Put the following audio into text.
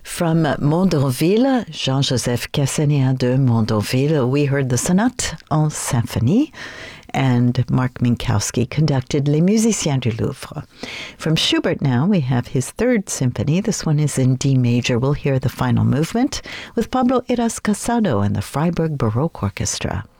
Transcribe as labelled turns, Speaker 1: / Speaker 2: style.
Speaker 1: From Mondonville, Jean-Joseph Cassania de Mondonville, we heard the Sonate en Symphonie, and Mark Minkowski conducted Les Musiciens du Louvre. From Schubert now, we have his third symphony. This one is in D major. We'll hear the final movement with Pablo Heras Casado and the Freiburg Baroque Orchestra.